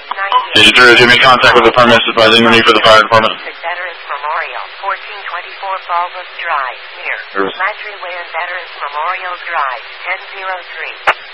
Did you make contact with the paramedics advising the need for the fire department? Veterans Memorial, 1424 Baldwin Drive, near Landry Way and Veterans Memorial Drive, 1003.